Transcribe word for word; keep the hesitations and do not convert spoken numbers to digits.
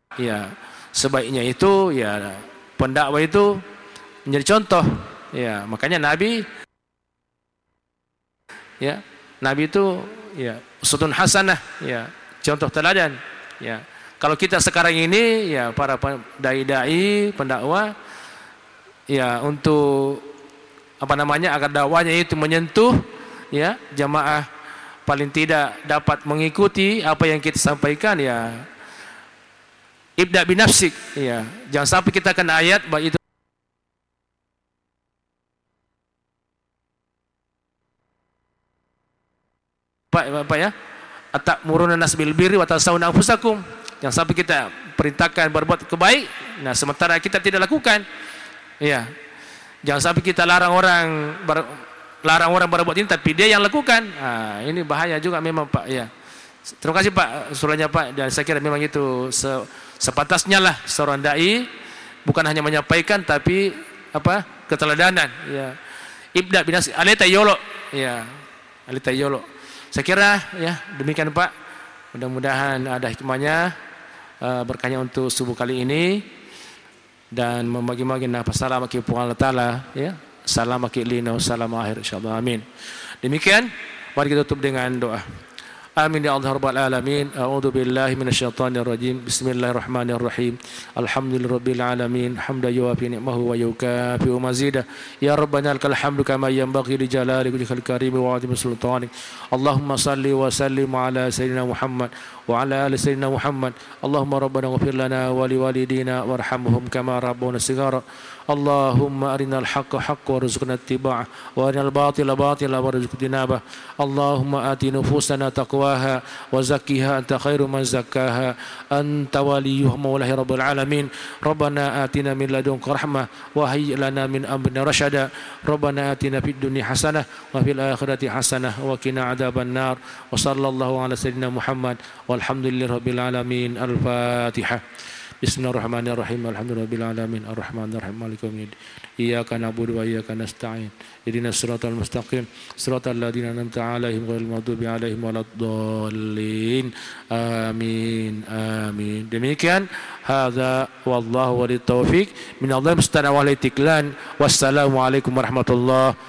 Ya, sebaiknya itu ya pendakwah itu menjadi contoh. Ya, makanya Nabi ya, Nabi itu ya uswatun hasanah, ya, contoh teladan. Ya. Kalau kita sekarang ini ya para dai-dai, pendakwah ya untuk apa namanya agar dakwanya itu menyentuh ya jamaah, paling tidak dapat mengikuti apa yang kita sampaikan, ya ibda binafsik, ya jangan sampai kita kena ayat baik itu Pak, apa ya? Atamuruna nas bil birri wa tansawna anfusakum. Yang sampai kita perintahkan berbuat kebaik, nah sementara kita tidak lakukan. Ya. Jangan sampai kita larang orang ber, larang orang berbuat ini tapi dia yang lakukan. Nah, ini bahaya juga memang Pak, ya. Terima kasih Pak surahnya Pak, dan saya kira memang itu se, sepantasnya lah seorang dai bukan hanya menyampaikan tapi apa? Keteladanan, ya. Ibda binas alita yolo, ya. Alita yolo. Saya kira ya demikian Pak. Mudah-mudahan ada hikmahnya, uh, berkahnya untuk subuh kali ini, dan membagi-bagi nafas salam bagi Allah Taala, ya. Salam bagi lina salam akhir insyaallah, amin. Demikian mari kita tutup dengan doa. Amin ya Allah rabbal alamin. A'udzu billahi minasyaitonir rajim. Bismillahirrahmanirrahim. Alhamdulillahirabbil alamin. Hamdan yuwafi ni'mahu wa yukafi'u mazidah. Ya rabbana lakal hamdu kama yanbaghi li jalali wajhikal karim wa 'azimi sultanik. Allahumma salli wa sallim ala sayyidina Muhammad wa ala ali sayyidina Muhammad. Allahumma rabbana ighfir lana wa liwalidina warhamhum kama rabbuna shighara. Allahumma arinal haqqa haqqan warzuqna ittiba'ah wa arinal batila batila warzuqna ijtinabah. Allahumma ati nufusana taqwaha wa zakkiha anta khairu man zakkaha anta waliyuha maulahi rabbil alamin. Rabbana atina min ladunka rahmah wa hayyi lana min amrina rasyada. Rabbana atina fid dunya hasanah wa fil akhirati hasanah wa qina adzaban nar. Wa sallallahu ala sayyidina Muhammad walhamdulillahi rabbil alamin. Al-Fatihah. Bismillahirrahmanirrahim. Alhamdulillahirabbil alamin. Arrahmanirrahim. Maliki yaumiddin. Iyyaka na'budu wa iyyaka nasta'in. Ihdinas siratal mustaqim. Siratal ladzina an'amta 'alaihim ghairil maghdubi 'alaihim waladdallin. Amin. Amin. Demikian hadza wallahu walitaufik min Allah mustana wa litiklan. Wassalamualaikum warahmatullahi